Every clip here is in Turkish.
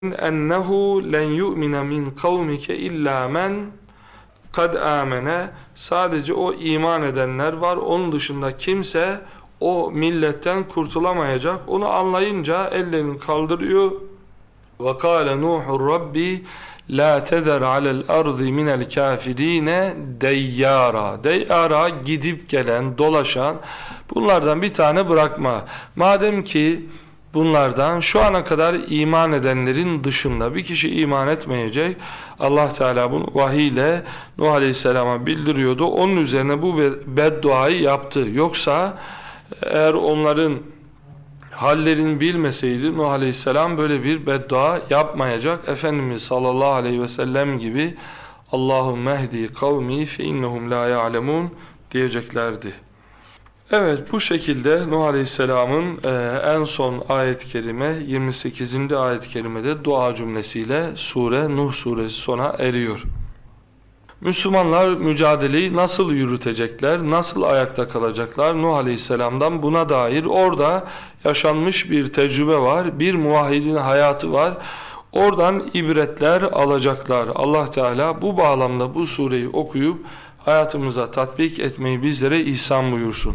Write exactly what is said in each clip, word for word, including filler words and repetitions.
ennehu len yu'mine min kavmike illa men kad amene. Sadece o iman edenler var. Onun dışında kimse o milletten kurtulamayacak. Onu anlayınca ellerini kaldırıyor. Ve kâle Nuhur Rabbi la tezer alel ardı minel kafirine deyyara. Deyyara gidip gelen, dolaşan, bunlardan bir tane bırakma. Madem ki bunlardan şu ana kadar iman edenlerin dışında bir kişi iman etmeyecek, Allah Teala bunu vahiy ile Nuh Aleyhisselam'a bildiriyordu. Onun üzerine bu bedduayı yaptı. Yoksa eğer onların hallerini bilmeseydi Nuh Aleyhisselam böyle bir beddua yapmayacak. Efendimiz sallallahu aleyhi ve sellem gibi Allahümme ehdi kavmi fe innehum la ya'lemun diyeceklerdi. Evet, bu şekilde Nuh Aleyhisselam'ın e, en son ayet-i kerime yirmi sekizinci ayet-i kerimede dua cümlesiyle sure Nuh suresi sona eriyor. Müslümanlar mücadeleyi nasıl yürütecekler, nasıl ayakta kalacaklar? Nuh Aleyhisselam'dan buna dair orada yaşanmış bir tecrübe var, bir muvahhidin hayatı var. Oradan ibretler alacaklar. Allah Teala bu bağlamda bu sureyi okuyup hayatımıza tatbik etmeyi bizlere ihsan buyursun.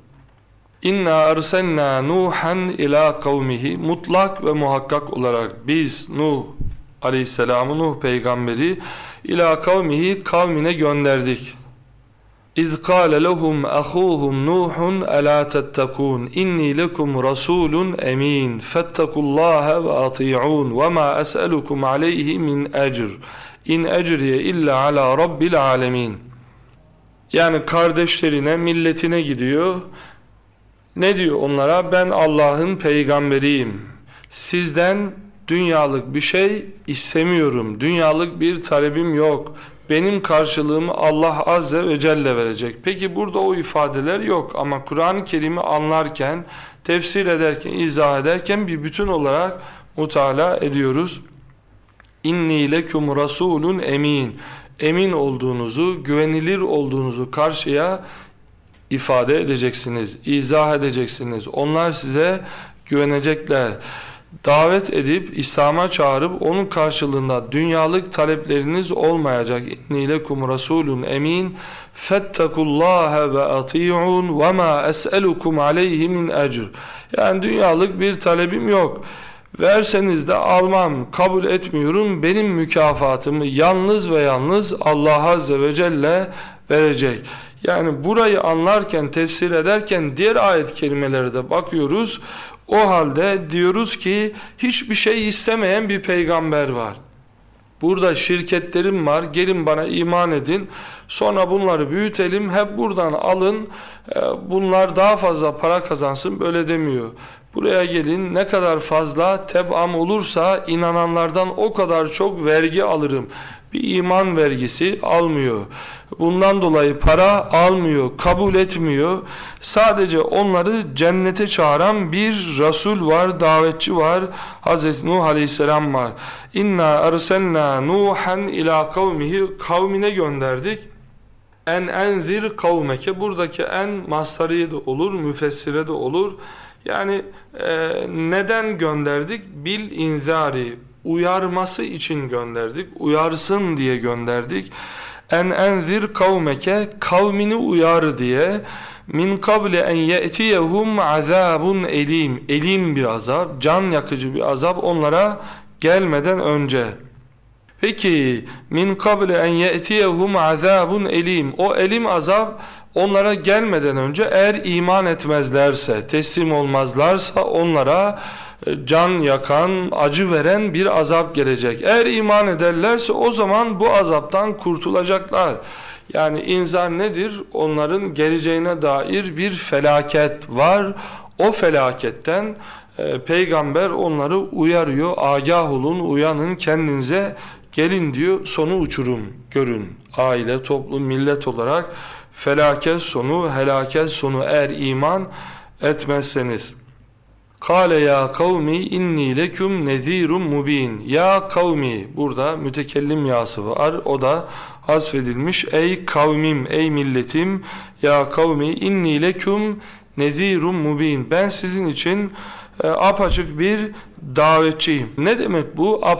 İnna arsalna Nuhan ila kavmihi. Mutlak ve muhakkak olarak biz Nuh Aleyhisselam'ı, Nuh peygamberi ila kavmihi, kavmine gönderdik. İz kâle lehum ahuhum Nuhun elâ tettekûn inni lekum rasûlun emîn fettekullâhe ve ati'ûn ve mâ es'elukum aleyhi min ecr in ecriye illa ala rabbil âlemîn. Yani kardeşlerine, milletine gidiyor. Ne diyor onlara? Ben Allah'ın peygamberiyim. Sizden dünyalık bir şey istemiyorum. Dünyalık bir talebim yok. Benim karşılığımı Allah Azze ve Celle verecek. Peki burada o ifadeler yok ama Kur'an-ı Kerim'i anlarken, tefsir ederken, izah ederken bir bütün olarak mutala ediyoruz. İnni lekum rasulun emin. Emin olduğunuzu, güvenilir olduğunuzu karşıya ifade edeceksiniz, izah edeceksiniz. Onlar size güvenecekler. Davet edip İslam'a çağırıp onun karşılığında dünyalık talepleriniz olmayacak. İnni lekum rasulun emin fettekullâhe ve ati'ûn ve mâ es'elukum aleyhi min ecr. Yani dünyalık bir talebim yok. Verseniz de almam, kabul etmiyorum. Benim mükafatımı yalnız ve yalnız Allah Azze ve Celle verecek. Yani burayı anlarken, tefsir ederken diğer ayet kelimelere de bakıyoruz. O halde diyoruz ki hiçbir şey istemeyen bir peygamber var. Burada şirketlerim var, gelin bana iman edin, sonra bunları büyütelim, hep buradan alın, bunlar daha fazla para kazansın, böyle demiyor. Buraya gelin, ne kadar fazla tebam olursa inananlardan o kadar çok vergi alırım. Bir iman vergisi almıyor. Bundan dolayı para almıyor, kabul etmiyor. Sadece onları cennete çağıran bir Resul var, davetçi var. Hazreti Nuh Aleyhisselam var. İnna arsalna Nuhan ila kavmihi, kavmine gönderdik. En enzir kavmeke, buradaki en mastarıya da olur, müfessire de olur. Yani e, neden gönderdik? Bil inzari, uyarması için gönderdik. Uyarsın diye gönderdik. En enzir kavmeke, kavmini uyar diye. Min kable en ye'tiyehum azabun elim, elim bir azap, can yakıcı bir azap onlara gelmeden önce. Peki min kable en ye'tiyehum azabun elim, o elim azap onlara gelmeden önce eğer iman etmezlerse, teslim olmazlarsa onlara can yakan, acı veren bir azap gelecek. Eğer iman ederlerse o zaman bu azaptan kurtulacaklar. Yani inzar nedir? Onların geleceğine dair bir felaket var. O felaketten e, peygamber onları uyarıyor. Agah olun, uyanın, kendinize gelin diyor. Sonu uçurum görün. Aile, toplum, millet olarak felaket sonu, helaket sonu eğer iman etmezseniz. Kâle ya kavmi inni leküm nezîrun mubin. Ya kavmi, burada mütekellim yası var. O da hasfedilmiş. Ey kavmim, ey milletim. Ya kavmi inni leküm nezîrun mubin. Ben sizin için e, apaçık bir davetçiyim. Ne demek bu?